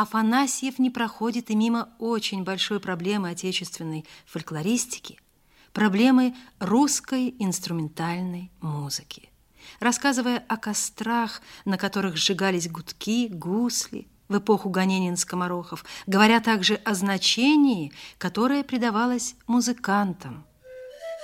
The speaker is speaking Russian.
Афанасьев не проходит и мимо очень большой проблемы отечественной фольклористики, проблемы русской инструментальной музыки. Рассказывая о кострах, на которых сжигались гудки, гусли в эпоху гонений на скоморохов, говоря также о значении, которое придавалось музыкантам,